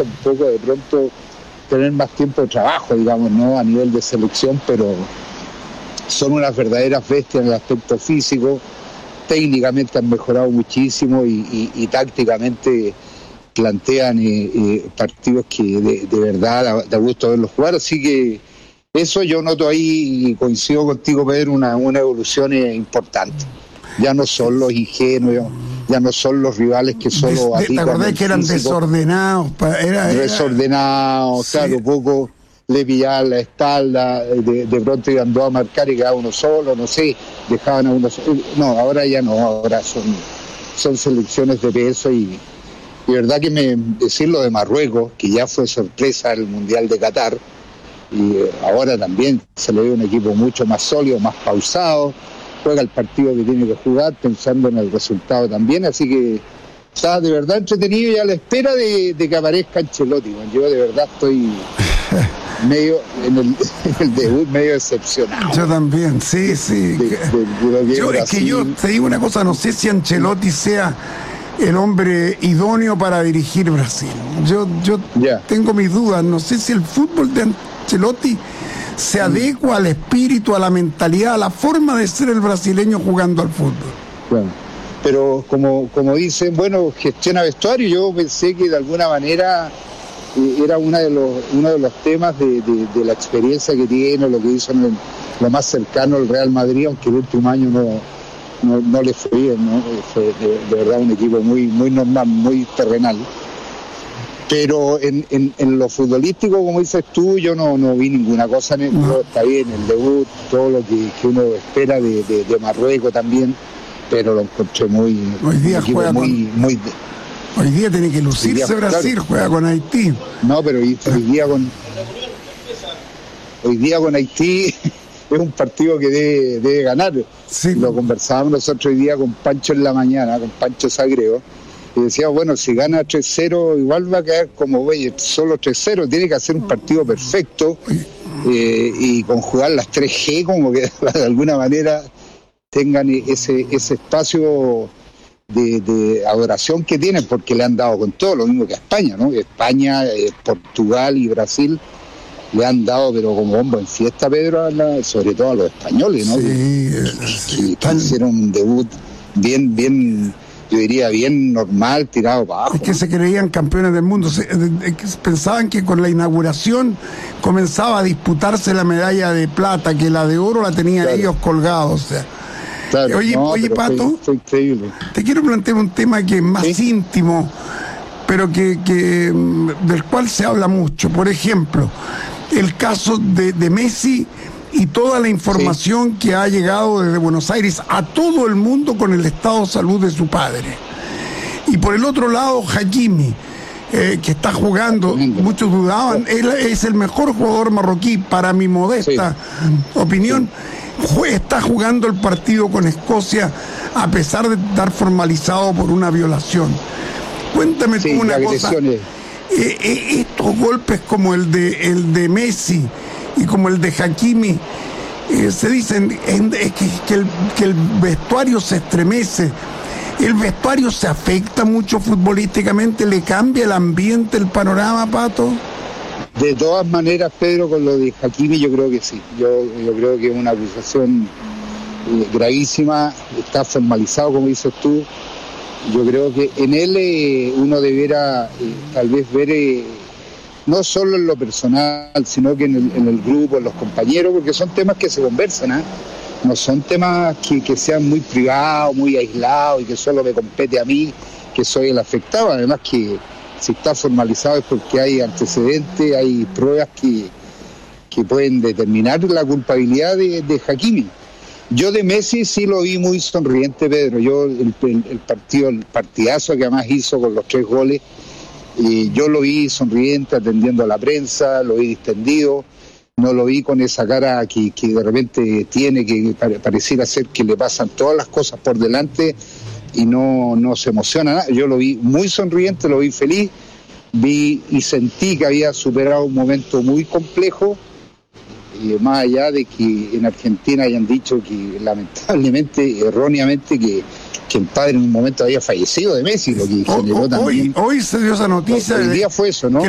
falta un poco de pronto tener más tiempo de trabajo, digamos, ¿no? A nivel de selección, pero son unas verdaderas bestias en el aspecto físico. Técnicamente han mejorado muchísimo y tácticamente plantean partidos que de verdad da gusto verlos jugar, así que eso yo noto ahí y coincido contigo, Pedro, una evolución importante. Ya no son los ingenuos, ya no son los rivales que solo ¿Te acordás que eran desordenados? Desordenados, sí. Claro, poco le pillaban la espalda, de pronto iban dos a marcar y quedaba uno solo, no sé, dejaban a uno solo. No, ahora ya no, ahora son selecciones de peso y verdad que decir lo de Marruecos, que ya fue sorpresa el Mundial de Qatar, y ahora también se le ve un equipo mucho más sólido, más pausado, juega el partido que tiene que jugar pensando en el resultado también, así que está de verdad entretenido y a la espera de que aparezca Ancelotti. Yo de verdad estoy medio en el debut medio decepcionado. Yo también, sí. Es que yo te digo una cosa, no sé si Ancelotti sea el hombre idóneo para dirigir Brasil. Yo tengo mis dudas, no sé si el fútbol de Ancelotti se adecua al espíritu, a la mentalidad, a la forma de ser el brasileño jugando al fútbol. Bueno, pero como dicen, bueno, gestiona vestuario. Yo pensé que de alguna manera era uno de los temas de la experiencia que tiene, lo que hizo en lo más cercano al Real Madrid, aunque el último año no le fue bien, ¿no? Fue de verdad un equipo muy normal, muy terrenal. Pero en lo futbolístico, como dices tú, yo no vi ninguna cosa. Está bien, el debut, todo lo que uno espera de Marruecos también, pero lo encontré muy... Hoy día juega hoy día tiene que lucirse Brasil, claro. Juega con Haití. No, pero hoy día con Haití es un partido que debe ganar. Sí. Lo conversábamos nosotros hoy día con Pancho en la mañana, con Pancho Sagreo, y decía, bueno, si gana 3-0 igual va a quedar como, oye, solo 3-0, tiene que hacer un partido perfecto y conjugar las 3G, como que de alguna manera tengan ese espacio de adoración que tienen, porque le han dado con todo, lo mismo que a España, ¿no? España, Portugal y Brasil le han dado, pero como bombo en fiesta, Pedro, sobre todo a los españoles, ¿no? Sí, que hicieron un debut bien, yo diría bien normal, tirado para abajo. Es que se creían campeones del mundo, pensaban que con la inauguración comenzaba a disputarse la medalla de plata, que la de oro la tenían ellos colgados, o sea. Claro, oye, Pato, fue increíble. Te quiero plantear un tema que es más íntimo, pero que del cual se habla mucho. Por ejemplo, el caso de Messi y toda la información que ha llegado desde Buenos Aires a todo el mundo con el estado de salud de su padre. Y por el otro lado, Hakimi, que está jugando, muchos dudaban, él es el mejor jugador marroquí, para mi modesta opinión. Está jugando el partido con Escocia a pesar de estar formalizado por una violación. Cuéntame tú una cosa. Estos golpes como el de Messi y como el de Hakimi, se dicen que el vestuario se estremece. ¿El vestuario se afecta mucho futbolísticamente? ¿Le cambia el ambiente, el panorama, Pato? De todas maneras, Pedro, con lo de Hakimi yo creo que sí. Yo creo que es una acusación gravísima, está formalizado, como dices tú. Yo creo que en él uno debiera tal vez ver, no solo en lo personal, sino que en el grupo, en los compañeros, porque son temas que se conversan, no son temas que sean muy privados, muy aislados y que solo me compete a mí, que soy el afectado. Además que si está formalizado es porque hay antecedentes, hay pruebas que pueden determinar la culpabilidad de Hakimi. Yo de Messi sí lo vi muy sonriente, Pedro. Yo el partidazo que además hizo con los 3 goles, yo lo vi sonriente, atendiendo a la prensa, lo vi distendido, no lo vi con esa cara que de repente tiene, que pareciera ser que le pasan todas las cosas por delante y no se emociona nada. Yo lo vi muy sonriente, lo vi feliz, vi y sentí que había superado un momento muy complejo, y más allá de que en Argentina hayan dicho que lamentablemente, erróneamente, que el padre en un momento había fallecido de Messi, lo que generó también... Hoy se dio esa noticia. Hoy día fue eso, ¿no?